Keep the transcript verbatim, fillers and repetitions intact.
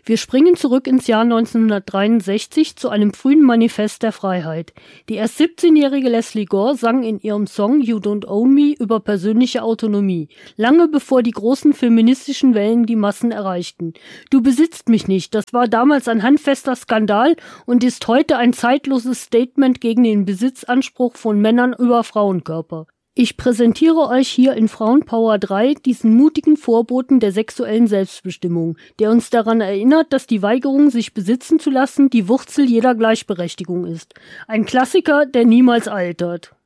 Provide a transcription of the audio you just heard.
Wir springen zurück ins Jahr neunzehnhundertdreiundsechzig zu einem frühen Manifest der Freiheit. Die erst siebzehnjährige Lesley Gore sang in ihrem Song You Don't Own Me über persönliche Autonomie, lange bevor die großen feministischen Wellen die Massen erreichten. Du besitzt mich nicht, das war damals ein handfester Skandal und ist heute ein zeitloses Statement gegen den Besitzanspruch von Männern über Frauenkörper. Ich präsentiere euch hier in Frauenpower drei diesen mutigen Vorboten der sexuellen Selbstbestimmung, der uns daran erinnert, dass die Weigerung, sich besitzen zu lassen, die Wurzel jeder Gleichberechtigung ist. Ein Klassiker, der niemals altert.